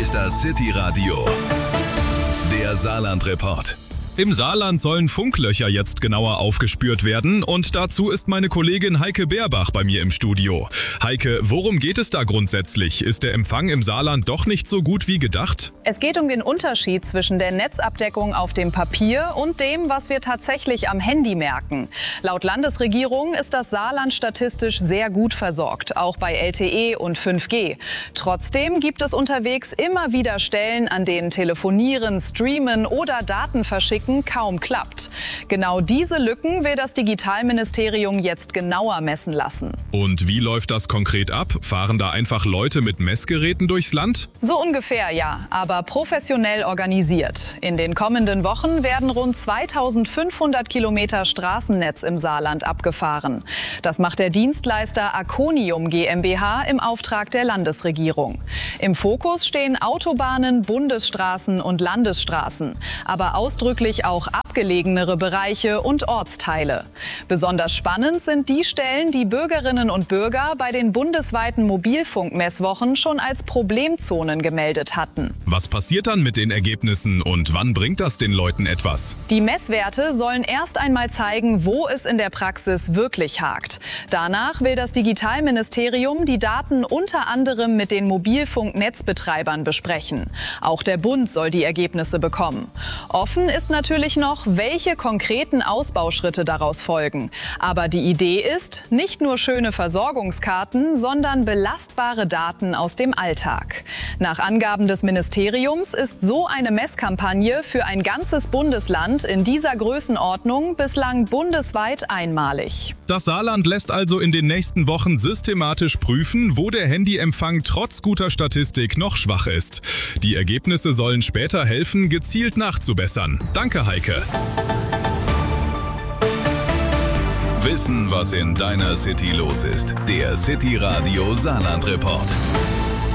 ist das City Radio, der Saarland-Report. Im Saarland sollen Funklöcher jetzt genauer aufgespürt werden und dazu ist meine Kollegin Heike Beerbach bei mir im Studio. Heike, worum geht es da grundsätzlich? Ist der Empfang im Saarland doch nicht so gut wie gedacht? Es geht um den Unterschied zwischen der Netzabdeckung auf dem Papier und dem, was wir tatsächlich am Handy merken. Laut Landesregierung ist das Saarland statistisch sehr gut versorgt, auch bei LTE und 5G. Trotzdem gibt es unterwegs immer wieder Stellen, an denen Telefonieren, Streamen oder Daten verschicken kaum klappt. Genau diese Lücken will das Digitalministerium jetzt genauer messen lassen. Und wie läuft das konkret ab? Fahren da einfach Leute mit Messgeräten durchs Land? So ungefähr, ja, aber professionell organisiert. In den kommenden Wochen werden rund 2500 Kilometer Straßennetz im Saarland abgefahren. Das macht der Dienstleister Aconium GmbH im Auftrag der Landesregierung. Im Fokus stehen Autobahnen, Bundesstraßen und Landesstraßen, aber ausdrücklich auch abgelegenere Bereiche und Ortsteile. Besonders spannend sind die Stellen, die Bürgerinnen und Bürger bei den bundesweiten Mobilfunkmesswochen schon als Problemzonen gemeldet hatten. Was passiert dann mit den Ergebnissen und wann bringt das den Leuten etwas? Die Messwerte sollen erst einmal zeigen, wo es in der Praxis wirklich hakt. Danach will das Digitalministerium die Daten unter anderem mit den Mobilfunknetzbetreibern besprechen. Auch der Bund soll die Ergebnisse bekommen. Offen ist natürlich noch, welche konkreten Ausbauschritte daraus folgen. Aber die Idee ist, nicht nur schöne Versorgungskarten, sondern belastbare Daten aus dem Alltag. Nach Angaben des Ministeriums ist so eine Messkampagne für ein ganzes Bundesland in dieser Größenordnung bislang bundesweit einmalig. Das Saarland lässt also in den nächsten Wochen systematisch prüfen, wo der Handyempfang trotz guter Statistik noch schwach ist. Die Ergebnisse sollen später helfen, gezielt nachzubessern. Danke, Heike. Wissen, was in deiner City los ist. Der City Radio Saarland Report.